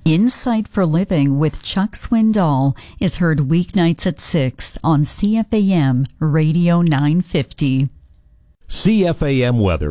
Insight for Living with Chuck Swindoll is heard weeknights at 6 on CFAM Radio 950. CFAM weather